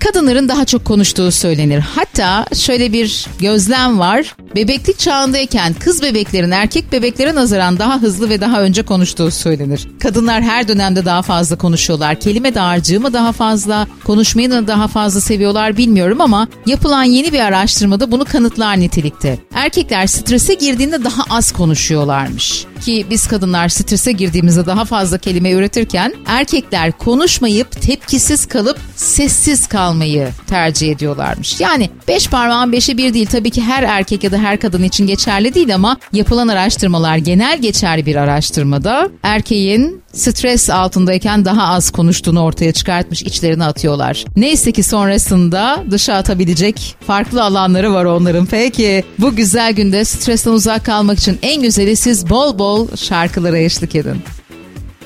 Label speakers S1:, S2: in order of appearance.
S1: kadınların daha çok konuştuğu söylenir. Hatta şöyle bir gözlem var. Bebeklik çağındayken kız bebeklerin erkek bebeklere nazaran daha hızlı ve daha önce konuştuğu söylenir. Kadınlar her dönemde daha fazla konuşuyorlar. Kelime dağarcığı mı daha fazla, konuşmayı mı daha fazla seviyorlar bilmiyorum ama yapılan yeni bir araştırmada bunu kanıtlar nitelikte. Erkekler strese girdiğinde daha az konuşuyorlarmış. Ki biz kadınlar strese girdiğimizde daha fazla kelime üretirken erkekler konuşmayıp tepkisiz kalıp sessiz kalmayı tercih ediyorlarmış. Yani 5 parmağın 5'i bir değil, tabii ki her erkek ya da her kadın için geçerli değil ama yapılan araştırmalar genel geçerli bir araştırmada erkeğin stres altındayken daha az konuştuğunu ortaya çıkartmış, içlerine atıyorlar. Neyse ki sonrasında dışa atabilecek farklı alanları var onların. Peki bu güzel günde stresten uzak kalmak için en güzeli siz bol bol şarkılara eşlik edin.